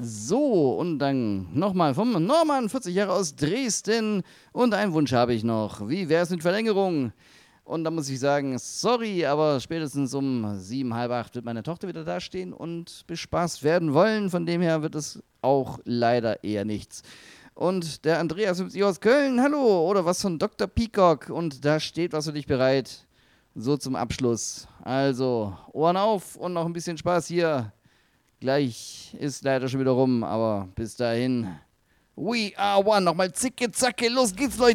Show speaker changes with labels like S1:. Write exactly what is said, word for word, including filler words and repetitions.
S1: So, und dann nochmal vom Norman, vierzig Jahre aus Dresden. Und einen Wunsch habe ich noch. Wie wäre es mit Verlängerung? Und da muss ich sagen, sorry, aber spätestens um sieben, halb acht wird meine Tochter wieder dastehen und bespaßt werden wollen. Von dem her wird es auch leider eher nichts. Und der Andreas fünfzig aus Köln, hallo, oder was von Doktor Peacock. Und da steht was für dich bereit. So zum Abschluss. Also, Ohren auf und noch ein bisschen Spaß hier. Gleich ist leider schon wieder rum, aber bis dahin. We are one. Nochmal zicke, zacke, los geht's, Leute.